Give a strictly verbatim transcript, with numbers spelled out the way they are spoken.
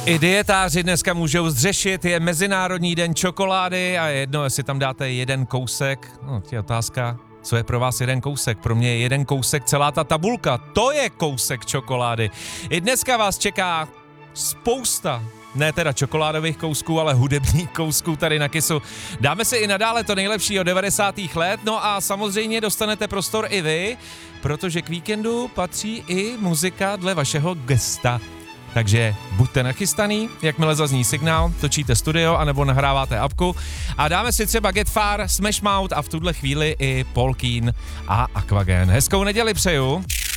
I dietáři dneska můžou zřešit, je Mezinárodní den čokolády a je jedno, jestli tam dáte jeden kousek. No, je otázka, co je pro vás jeden kousek? Pro mě je jeden kousek celá ta tabulka. To je kousek čokolády. I dneska vás čeká spousta, ne teda čokoládových kousků, ale hudebních kousků tady na Kissu. Dáme si i nadále to nejlepší od devadesátých let, no a samozřejmě dostanete prostor i vy, protože k víkendu patří i muzika dle vašeho gesta. Takže buďte nachystaný, jakmile zazní signál, točíte studio anebo nahráváte apku a dáme si třeba Get Far, Smash Mouth a v tuhle chvíli i Paul Keen a Aquagen. Hezkou neděli přeju.